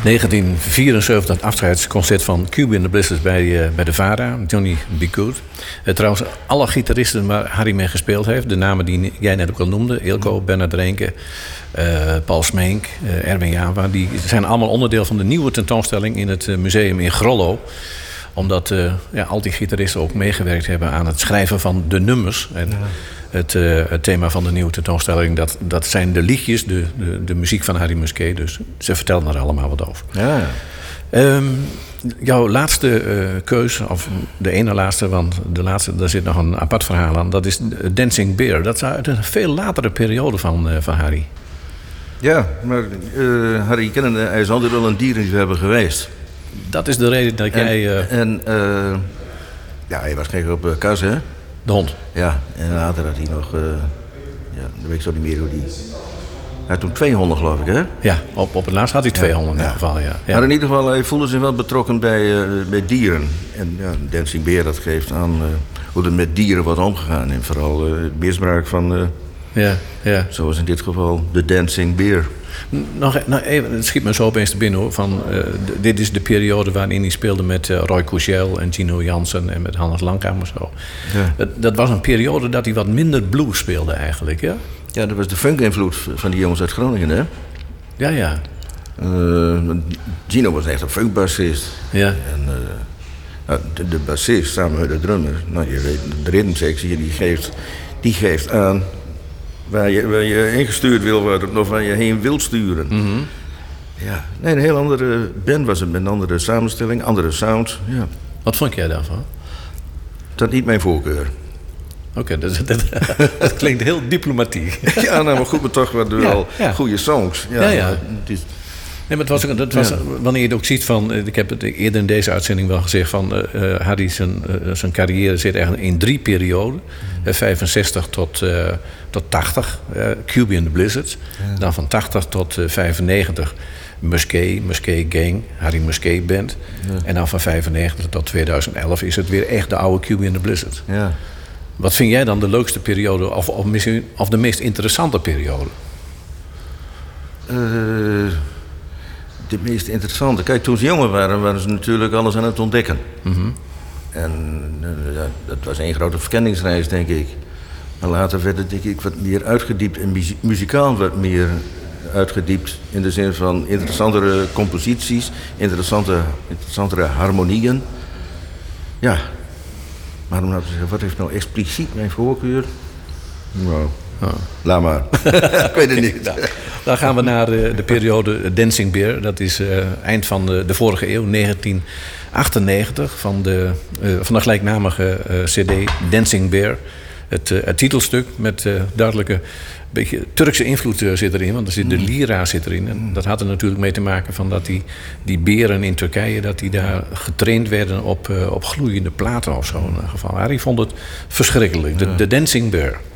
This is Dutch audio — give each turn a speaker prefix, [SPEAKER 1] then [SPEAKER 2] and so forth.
[SPEAKER 1] 1974, het afscheidsconcert van Cuba and the Blizzards bij de VARA, Johnny B. Good. Trouwens, alle gitaristen waar Harry mee gespeeld heeft, de namen die jij net ook al noemde, Eelco, Bernard Renke, Paul Smeenk, Erwin Java, die zijn allemaal onderdeel van de nieuwe tentoonstelling in het museum in Grollo. Omdat al die gitaristen ook meegewerkt hebben aan het schrijven van de nummers. En het thema van de nieuwe tentoonstelling, dat zijn de liedjes, de muziek van Harry Musquet. Dus ze vertelden er allemaal wat over. Ja. Jouw laatste keus, of de ene laatste, want de laatste, daar zit nog een apart verhaal aan. Dat is Dancing Bear. Dat is uit een veel latere periode van Harry.
[SPEAKER 2] Ja, maar Harry kennende, hij is altijd wel een dierenliefhebber geweest.
[SPEAKER 1] Dat is de reden dat jij...
[SPEAKER 2] hij was gek op Kas, hè?
[SPEAKER 1] De hond.
[SPEAKER 2] Ja, en later had hij nog... dan weet ik zo niet meer hoe die... Hij had toen 2 honden, geloof ik, hè?
[SPEAKER 1] Ja, op het laatst had hij 2 honden in ieder geval, ja.
[SPEAKER 2] Maar in ieder geval, hij voelde zich wel betrokken bij dieren. En Dancing Bear, dat geeft aan hoe er met dieren wordt omgegaan. En vooral het misbruik van... zoals in dit geval de Dancing Bear.
[SPEAKER 1] Nog even, het schiet me zo opeens te binnen, hoor. Dit is de periode waarin hij speelde met Roy Courgel en Gino Jansen en met Hannes Langkammer. Zo. Ja. Dat was een periode dat hij wat minder blues speelde eigenlijk, ja?
[SPEAKER 2] Ja, dat was de funk-invloed van die jongens uit Groningen, hè?
[SPEAKER 1] Ja.
[SPEAKER 2] Gino was echt een funkbassist.
[SPEAKER 1] Ja.
[SPEAKER 2] En de bassist samen met de drummer, je weet, de ritmesectie, die geeft aan waar je ingestuurd wil worden of waar je heen wilt sturen. Mm-hmm. Ja, nee, een heel andere band was het, met een andere samenstelling, andere sound. Ja.
[SPEAKER 1] Wat vond jij daarvan?
[SPEAKER 2] Dat is niet mijn voorkeur.
[SPEAKER 1] Oké, dat klinkt heel diplomatiek.
[SPEAKER 2] Ja, nou, maar goed, maar toch wel goede songs.
[SPEAKER 1] Ja. Nee, maar het was wanneer je het ook ziet van... Ik heb het eerder in deze uitzending wel gezegd van... Harry zijn carrière zit eigenlijk in 3 perioden. 65 tot 80, Cuba and the Blizzards. Ja. Dan van 80 tot 95 Musquet Gang, Harry Musquet Band. Ja. En dan van 95 tot 2011 is het weer echt de oude Cuba and the Blizzards. Ja. Wat vind jij dan de leukste periode of de meest interessante periode?
[SPEAKER 2] De meest interessante. Kijk, toen ze jonger waren ze natuurlijk alles aan het ontdekken. Mm-hmm. En dat was 1 grote verkenningsreis, denk ik. Maar later werd het, denk ik, wat meer uitgediept en muzikaal wat meer uitgediept. In de zin van interessantere composities, interessantere harmonieën. Ja. Maar om nou te zeggen, wat heeft nou expliciet mijn voorkeur? Nou, laat maar. Ik weet het niet.
[SPEAKER 1] Dan gaan we naar de periode Dancing Bear. Dat is eind van de vorige eeuw, 1998, van de gelijknamige cd Dancing Bear. Het titelstuk met duidelijke beetje Turkse invloed zit erin, want de lira zit erin. En dat had er natuurlijk mee te maken van dat die beren in Turkije, dat die daar getraind werden op gloeiende platen of zo in ieder geval. Harry vond het verschrikkelijk. De Dancing Bear.